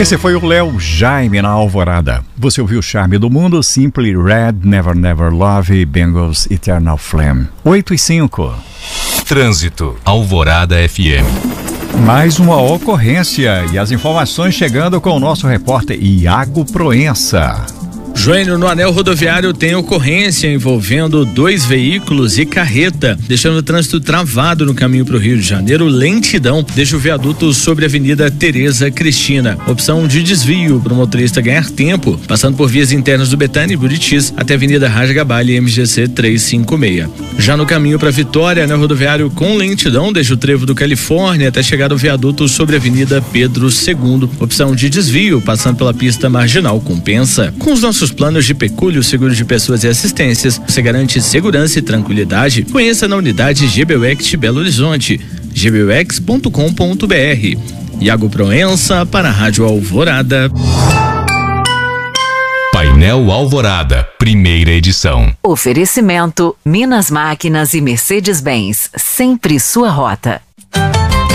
Esse foi o Léo Jaime na Alvorada. Você ouviu o charme do mundo, Simply Red, Never Never Love, Bengals, Eternal Flame. 8:05. Trânsito, Alvorada FM. Mais uma ocorrência e as informações chegando com o nosso repórter Iago Proença. Joênio, no anel rodoviário tem ocorrência envolvendo 2 veículos e carreta, deixando o trânsito travado no caminho para o Rio de Janeiro. Lentidão deixa o viaduto sobre a Avenida Tereza Cristina. Opção de desvio para o motorista ganhar tempo, passando por vias internas do Betânia e Buritis até a Avenida Raja Gabali, MGC 356. Já no caminho para Vitória, anel rodoviário com lentidão deixa o trevo do Califórnia até chegar ao viaduto sobre a Avenida Pedro II. Opção de desvio passando pela pista marginal compensa. Com os nossos planos de pecúlio, seguro de pessoas e assistências, você garante segurança e tranquilidade. Conheça na unidade GBUX Belo Horizonte, gbux.com.br. Iago Proença para a Rádio Alvorada. Painel Alvorada, primeira edição. Oferecimento Minas Máquinas e Mercedes-Benz, sempre sua rota.